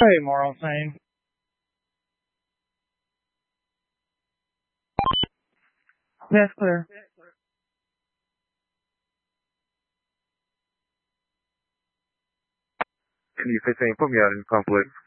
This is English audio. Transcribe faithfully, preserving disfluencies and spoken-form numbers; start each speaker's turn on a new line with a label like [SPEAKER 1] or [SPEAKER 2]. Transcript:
[SPEAKER 1] Hey, Moral Sane. Yes, clear.
[SPEAKER 2] Can you fifteen, put me out in conflict.